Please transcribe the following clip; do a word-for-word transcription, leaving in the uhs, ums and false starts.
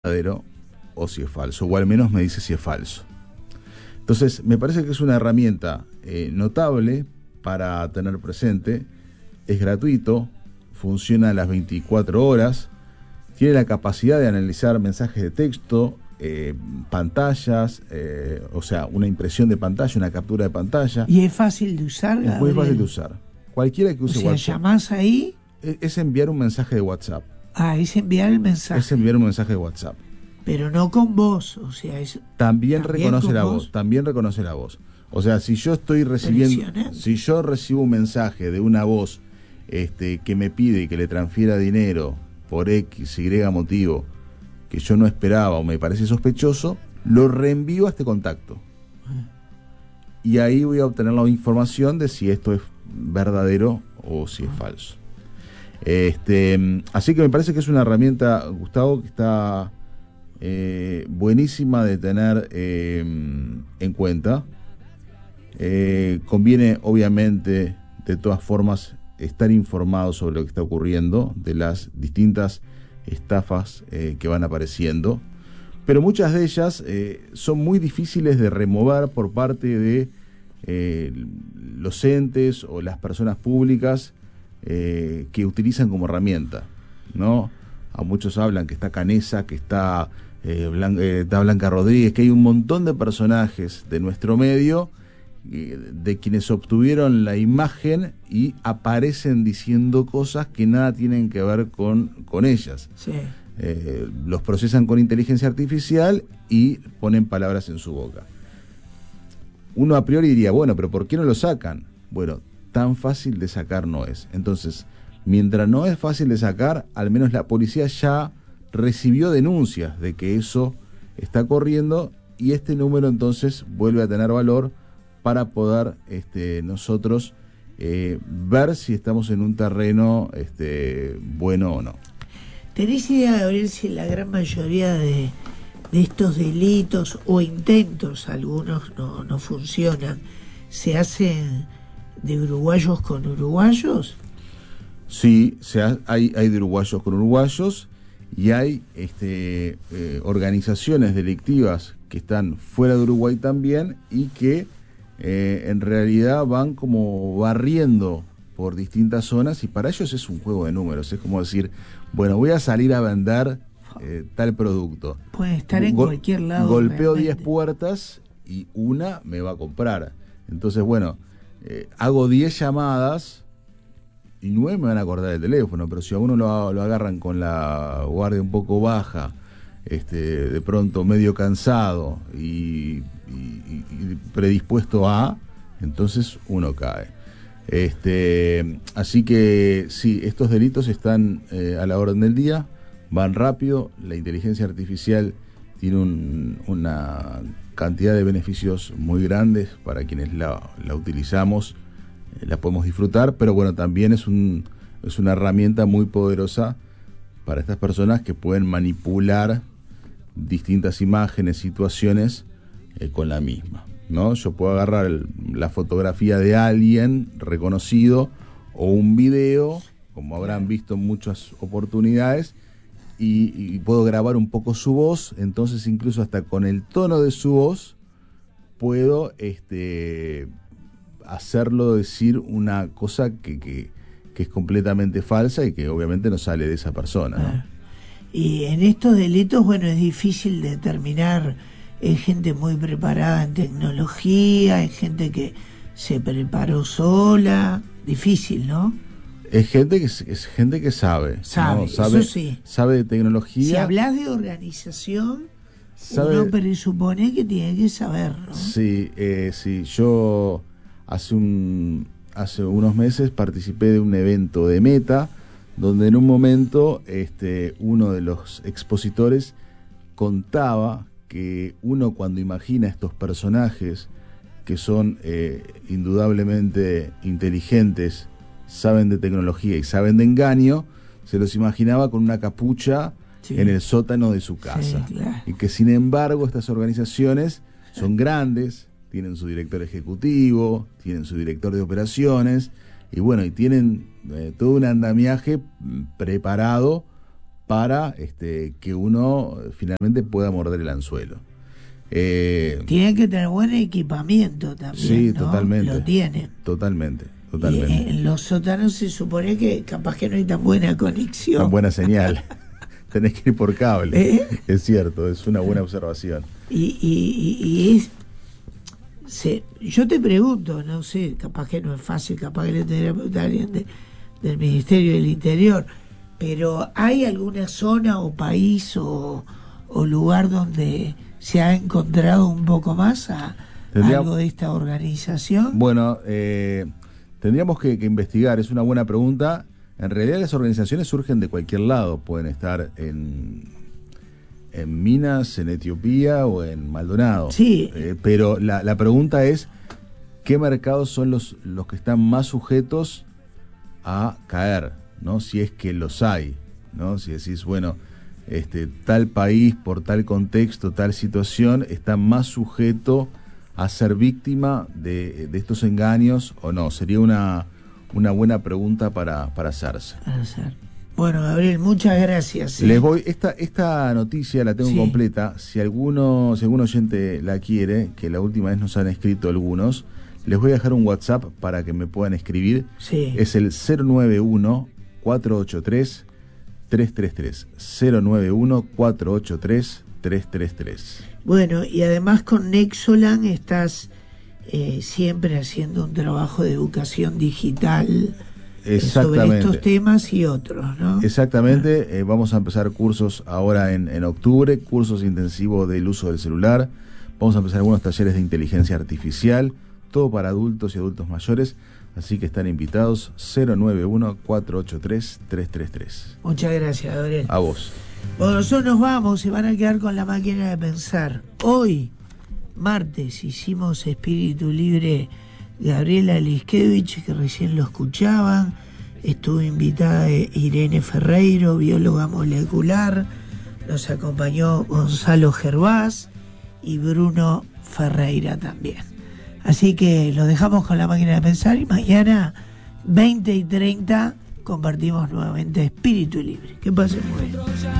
verdadero o si es falso, o al menos me dice si es falso. Entonces, me parece que es una herramienta eh, notable para tener presente. Es gratuito, funciona a las veinticuatro horas, tiene la capacidad de analizar mensajes de texto, eh, pantallas, eh, o sea, una impresión de pantalla, una captura de pantalla. ¿Y es fácil de usar, Es Gabriel? muy fácil de usar. Cualquiera que use o sea, WhatsApp. llamás ahí. Es, es enviar un mensaje de WhatsApp. Ah, es enviar el mensaje. Es enviar un mensaje de WhatsApp. Pero no con voz, o sea, es... También, ¿También reconoce la voz? voz, también reconoce la voz. O sea, si yo estoy recibiendo, si yo recibo un mensaje de una voz este, que me pide que le transfiera dinero por X, Y motivo, que yo no esperaba o me parece sospechoso, lo reenvío a este contacto. Y ahí voy a obtener la información de si esto es verdadero o si es falso. Este, así que me parece que es una herramienta, Gustavo, que está eh, buenísima de tener eh, en cuenta. Eh, conviene, obviamente, de todas formas, estar informado sobre lo que está ocurriendo, de las distintas estafas eh, que van apareciendo, pero muchas de ellas eh, son muy difíciles de remover por parte de eh, los entes o las personas públicas eh, que utilizan como herramienta, ¿no? A muchos hablan que está Canesa, que está, eh, Blanca, eh, está Blanca Rodríguez, que hay un montón de personajes de nuestro medio de quienes obtuvieron la imagen y aparecen diciendo cosas que nada tienen que ver con, con ellas. Sí. Eh, los procesan con inteligencia artificial y ponen palabras en su boca. Uno a priori diría, bueno, pero ¿por qué no lo sacan? Bueno, tan fácil de sacar no es. Entonces, mientras no es fácil de sacar, al menos la policía ya recibió denuncias de que eso está corriendo y este número entonces vuelve a tener valor para poder este, nosotros eh, ver si estamos en un terreno este, bueno o no. ¿Tenés idea, Gabriel, si la gran mayoría de, de estos delitos o intentos, algunos no, no funcionan, se hacen de uruguayos con uruguayos? Sí, se ha, hay, hay de uruguayos con uruguayos y hay este, eh, organizaciones delictivas que están fuera de Uruguay también y que Eh, en realidad van como barriendo por distintas zonas y para ellos es un juego de números, es como decir, bueno, voy a salir a vender eh, tal producto. Puede estar en Go- cualquier lado. Golpeo diez realmente. puertas y una me va a comprar. Entonces, bueno, eh, hago diez llamadas y nueve me van a acordar el teléfono, pero si a uno lo, lo agarran con la guardia un poco baja, este, de pronto medio cansado y Y, y predispuesto a, entonces uno cae. Este, así que sí, estos delitos están eh, a la orden del día, van rápido, la inteligencia artificial tiene un, una cantidad de beneficios muy grandes para quienes la, la utilizamos, eh, la podemos disfrutar, pero bueno, también es, un, es una herramienta muy poderosa para estas personas que pueden manipular distintas imágenes, situaciones, Eh, con la misma, ¿no? Yo puedo agarrar el, la fotografía de alguien reconocido o un video, como habrán visto en muchas oportunidades, y, y puedo grabar un poco su voz, entonces incluso hasta con el tono de su voz puedo este, hacerlo decir una cosa que, que, que es completamente falsa y que obviamente no sale de esa persona, ¿no? Ah. Y en estos delitos, bueno, es difícil determinar. Es gente muy preparada en tecnología, es gente que se preparó sola, difícil, ¿no? Es gente que es gente que sabe, sabe, ¿no? sabe, eso sí. sabe de tecnología. Si hablas de organización, sabe, uno presupone que tiene que saber, ¿no? Sí, eh, sí. Yo hace un hace unos meses participé de un evento de Meta, donde en un momento este uno de los expositores contaba que uno cuando imagina estos personajes que son eh, indudablemente inteligentes, saben de tecnología y saben de engaño, se los imaginaba con una capucha sí. en el sótano de su casa. Sí, claro. Y que sin embargo estas organizaciones son grandes, tienen su director ejecutivo, tienen su director de operaciones, y bueno, y tienen eh, todo un andamiaje preparado para este, que uno finalmente pueda morder el anzuelo. Eh, Tienen que tener buen equipamiento también, sí, ¿no? totalmente. Lo tienen. Totalmente, totalmente. Y en los sótanos se supone que capaz que no hay tan buena conexión. Tan buena señal. Tenés que ir por cable. ¿Eh? Es cierto, es una buena observación. Y, y, y, y es... Se, yo te pregunto, no sé, capaz que no es fácil, capaz que le tendría que preguntar a alguien de, del Ministerio del Interior, pero ¿hay alguna zona o país o, o lugar donde se ha encontrado un poco más a Tendría, algo de esta organización? Bueno, eh, tendríamos que, que investigar, es una buena pregunta. En realidad las organizaciones surgen de cualquier lado, pueden estar en, en Minas, en Etiopía o en Maldonado. Sí. Eh, pero la, la pregunta es, ¿qué mercados son los, los que están más sujetos a caer, ¿no? Si es que los hay, ¿no? Si decís, bueno, este, tal país, por tal contexto, tal situación, está más sujeto a ser víctima de, de estos engaños o no. Sería una, una buena pregunta para, para hacerse. Para hacer. Bueno, Gabriel, muchas gracias. ¿Sí? Les voy, esta, esta noticia la tengo sí. completa. Si alguno, si algún oyente la quiere, que la última vez nos han escrito algunos, les voy a dejar un WhatsApp para que me puedan escribir. Sí. Es el cero nueve uno, cuatro ocho tres, tres tres tres. cero nueve uno, cuatro ocho tres, tres tres tres. Bueno, y además con Nexolan estás eh, siempre haciendo un trabajo de educación digital eh, sobre estos temas y otros, ¿no? Exactamente. Eh, vamos a empezar cursos ahora en, en octubre, cursos intensivos del uso del celular. Vamos a empezar algunos talleres de inteligencia artificial, todo para adultos y adultos mayores. Así que están invitados. Cero nueve uno, cuatro ocho tres, tres tres tres. Muchas gracias, Gabriel. A vos. Bueno, nosotros nos vamos, se van a quedar con la máquina de pensar. Hoy, martes, hicimos Espíritu Libre Gabriela Liskevich, que recién lo escuchaban. Estuvo invitada Irene Ferreiro, bióloga molecular. Nos acompañó Gonzalo Gervás y Bruno Ferreira también. Así que lo dejamos con la máquina de pensar y mañana, veinte y treinta, compartimos nuevamente Espíritu Libre. Que pasen muy bien.